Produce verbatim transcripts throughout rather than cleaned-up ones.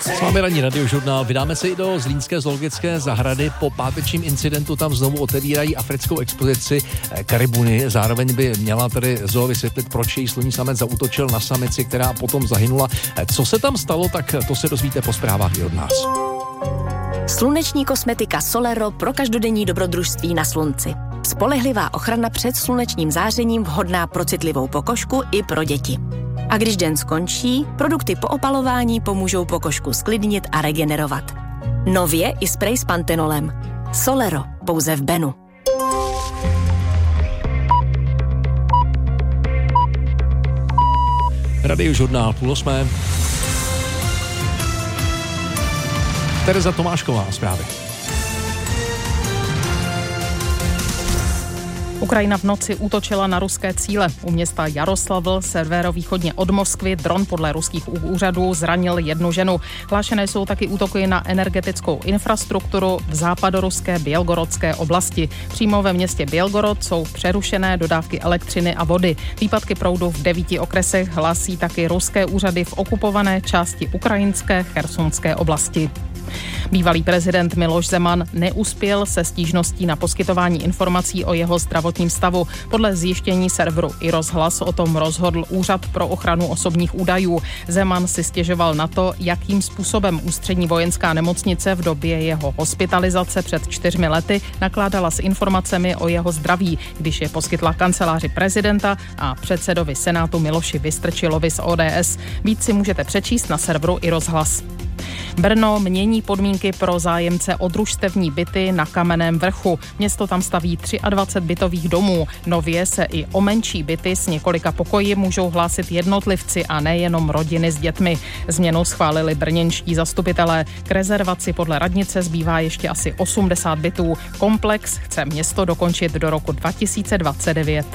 S vámi ranní radiožurnál. Vydáme se i do zlínské zoologické zahrady. Po pátečním incidentu tam znovu otevírají africkou expozici karibuny. Zároveň by měla tedy zoo vysvětlit, proč její sloní samec zaútočil na samici, která potom zahynula. Co se tam stalo, tak to se dozvíte po zprávách i od nás. Sluneční kosmetika Solero pro každodenní dobrodružství na slunci. Spolehlivá ochrana před slunečním zářením, vhodná pro citlivou pokožku i pro děti. A když den skončí, produkty po opalování pomůžou pokožku sklidnit a regenerovat. Nově i sprej s pantenolem. Solero, pouze v Benu. Radiožurnál půl osmé. Tereza Tomášková, zprávy. Ukrajina v noci útočila na ruské cíle. U města Jaroslavl, severovýchodně od Moskvy, dron podle ruských úřadů zranil jednu ženu. Hlášené jsou taky útoky na energetickou infrastrukturu v západoruské Bělgorodské oblasti. Přímo ve městě Bělgorod jsou přerušené dodávky elektřiny a vody. Výpadky proudu v devíti okresech hlásí taky ruské úřady v okupované části ukrajinské chersonské oblasti. Bývalý prezident Miloš Zeman neuspěl se stížností na poskytování informací o jeho zdravotním stavu. Podle zjištění serveru iRozhlas o tom rozhodl Úřad pro ochranu osobních údajů. Zeman si stěžoval na to, jakým způsobem Ústřední vojenská nemocnice v době jeho hospitalizace před čtyřmi lety nakládala s informacemi o jeho zdraví, když je poskytla kanceláři prezidenta a předsedovi Senátu Miloši Vystrčilovi z O D S. Víc si můžete přečíst na serveru iRozhlas. Brno mění podmínky pro zájemce o družstevní byty na Kamenném Vrchu. Město tam staví dvacet tři bytových domů. Nově se i o menší byty s několika pokoji můžou hlásit jednotlivci a nejenom rodiny s dětmi. Změnu schválili brněnští zastupitelé. K rezervaci podle radnice zbývá ještě asi osmdesát bytů. Komplex chce město dokončit do roku dva tisíce dvacet devět.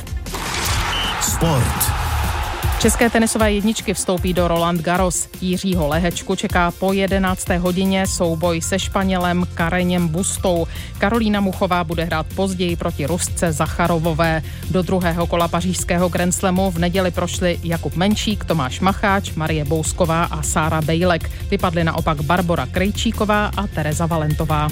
Sport. České tenisové jedničky vstoupí do Roland Garros. Jiřího Lehečku čeká po jedenácté hodině souboj se Španělem Kareněm Bustou. Karolína Muchová bude hrát později proti Rusce Zacharovové. Do druhého kola pařížského Grand Slamu v neděli prošli Jakub Menšík, Tomáš Macháč, Marie Bousková a Sára Bejlek. Vypadly naopak Barbora Krejčíková a Tereza Valentová.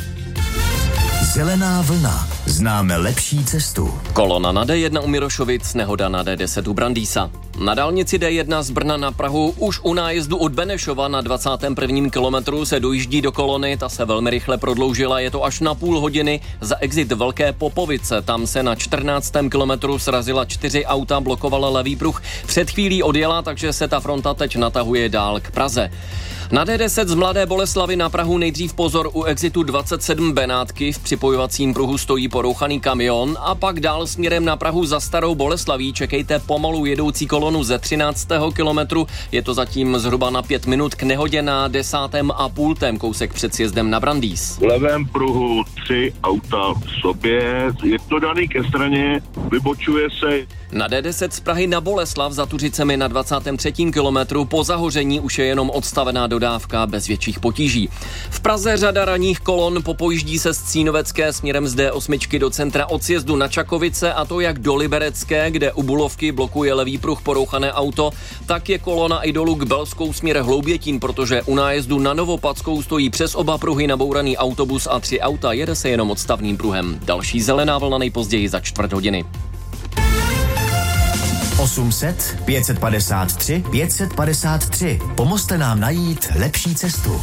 Zelená vlna. Známe lepší cestu. Kolona na D jedna u Mirošovic, nehoda na D deset u Brandýsa. Na dálnici D jedna z Brna na Prahu už u nájezdu od Benešova na dvacátém prvním kilometru se dojíždí do kolony, ta se velmi rychle prodloužila, je to až na půl hodiny za exit Velké Popovice. Tam se na čtrnáctém kilometru srazila čtyři auta, blokovala levý pruh. Před chvílí odjela, takže se ta fronta teď natahuje dál k Praze. Na D deset z Mladé Boleslavi na Prahu nejdřív pozor u exitu dvacet sedm Benátky, v připojovacím pruhu stojí porouchaný kamion a pak dál směrem na Prahu za Starou Boleslaví čekejte pomalu jedoucí kolonu ze třináctého kilometru, je to zatím zhruba na pět minut k nehodě na desátém a půltém kousek před sjezdem na Brandýs. V levém pruhu tři auta v sobě, je to daný ke straně, vybočuje se. Na D deset z Prahy na Boleslav za Tuřicemi na dvacátém třetím kilometru po zahoření už je jenom odstavená dodávka bez větších potíží. V Praze řada ranních kolon popojíždí se z Cínovecké směrem z D osm do centra od sjezdu na Čakovice, a to jak do Liberecké, kde u Bulovky blokuje levý pruh porouchané auto, tak je kolona i dolů k Belskou směr Hloubětín, protože u nájezdu na Novopadskou stojí přes oba pruhy nabouraný autobus a tři auta, jede se jenom odstavným pruhem. Další zelená vlna nejpozději za čtvrt hodiny. osm set pět set padesát tři pět set padesát tři. Pomozte nám najít lepší cestu.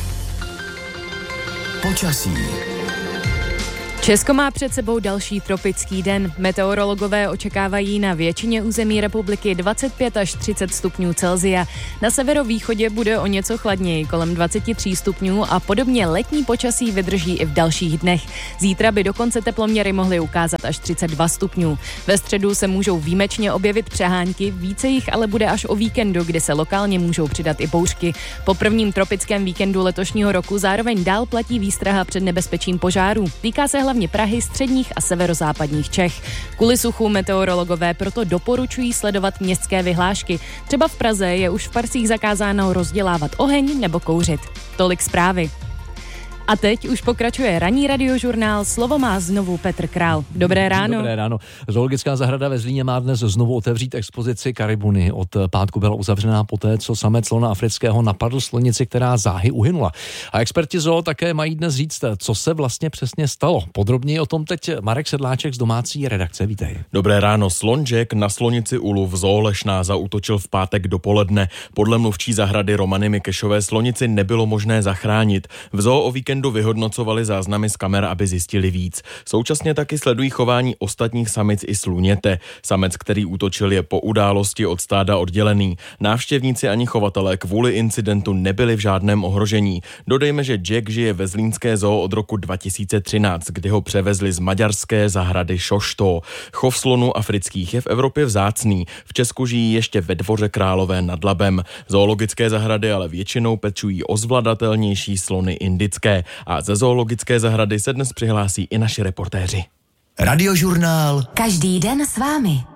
Počasí. Česko má před sebou další tropický den. Meteorologové očekávají na většině území republiky dvacet pět až třicet stupňů Celsia. Na severovýchodě bude o něco chladněji, kolem dvacet tři stupňů, a podobně letní počasí vydrží i v dalších dnech. Zítra by dokonce teploměry mohly ukázat až třicet dva stupňů. Ve středu se můžou výjimečně objevit přehánky, více jich ale bude až o víkendu, kdy se lokálně můžou přidat i bouřky. Po prvním tropickém víkendu letošního roku zároveň dál platí výstraha před nebezpečím požárů. Týká se hlavně Prahy, středních a severozápadních Čech. Kvůli suchu meteorologové proto doporučují sledovat městské vyhlášky. Třeba v Praze je už v parcích zakázáno rozdělávat oheň nebo kouřit. Tolik zprávy. A teď už pokračuje ranní radiožurnál, slovo má znovu Petr Král. Dobré ráno. Dobré ráno. Zoologická zahrada ve Zlíně má dnes znovu otevřít expozici karibuny. Od pátku byla uzavřená poté, co samec slona afrického napadl slonici, která záhy uhynula. A experti zoo také mají dnes říct, co se vlastně přesně stalo. Podrobněji o tom teď Marek Sedláček z domácí redakce. Vítej. Dobré ráno. Slon Jack na slonici Ulu v zoo Lešná zaútočil v pátek dopoledne. Podle mluvčí zahrady Romany Mikešové slonici nebylo možné zachránit. V zoo o víkendu vyhodnocovali záznamy z kamer, aby zjistili víc. Současně taky sledují chování ostatních samic i sluněte. Samec, který útočil, je po události od stáda oddělený. Návštěvníci ani chovatelé kvůli incidentu nebyli v žádném ohrožení. Dodejme, že Jack žije ve zlínské zoo od roku dva tisíce třináct, kdy ho převezli z maďarské zahrady Šoštó. Chov slonů afrických je v Evropě vzácný. V Česku žijí ještě ve Dvoře Králové nad Labem. Zoologické zahrady ale většinou pečují o zvladatelnější slony indické. A ze zoologické zahrady se dnes přihlásí i naši reportéři. Radiožurnál. Každý den s vámi.